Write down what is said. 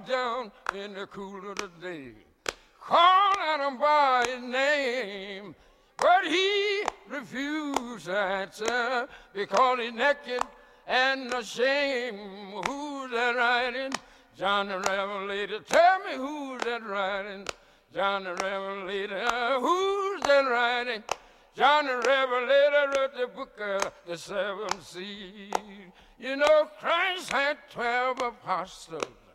walked down in the cool of the day, called out him by his name, but he refused to answer because he's naked and ashamed. Who's that riding? John the Revelator. Tell me who's that riding? John the Revelator. Who's that riding? John the Revelator wrote the book of the seven seas. You know, Christ had 12 apostles.